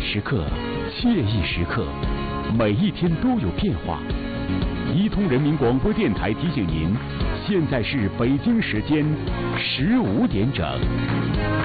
时刻，惬意时刻，每一天都有变化。伊通人民广播电台提醒您，现在是北京时间15点整。